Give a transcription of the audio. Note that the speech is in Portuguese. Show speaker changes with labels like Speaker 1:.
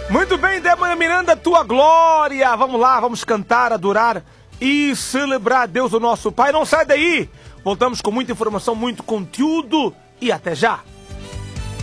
Speaker 1: Muito bem, Débora Miranda, tua glória. Vamos lá, vamos cantar, adorar e celebrar a Deus, o nosso Pai. Não sai daí. Voltamos com muita informação, muito conteúdo e até já.